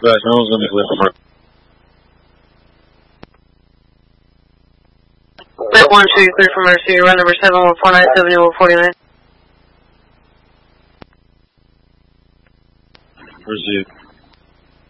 Back, no one's gonna be clear from her. Lit 1, show you clear for Mercy. Run number 7149, 7149. Where's you?